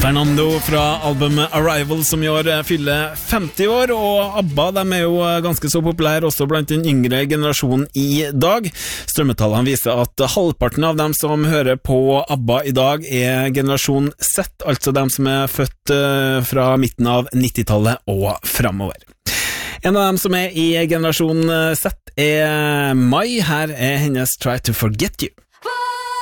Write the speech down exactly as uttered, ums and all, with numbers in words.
Fernando fra albumet Arrival, som i år fyller femti år, og ABBA de er jo ganske så populære også blant den yngre generasjonen i dag. Strømmetallene viser at halvparten av dem som hører på ABBA i dag er generasjon Z, altså dem som er født fra midten av nittitallet og fremover. En av dem som er i generasjon Z er Mai. Her er hennes Try to Forget You.